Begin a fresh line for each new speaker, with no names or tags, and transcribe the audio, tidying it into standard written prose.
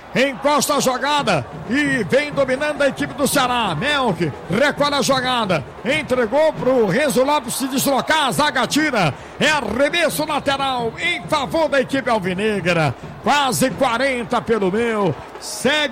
encosta a jogada e vem dominando a equipe do Ceará. Melk recolhe a jogada, entregou pro Renzo Lopes se deslocar, a zaga tira, é arremesso lateral em favor da equipe alvinegra, quase 40 pelo meu, segue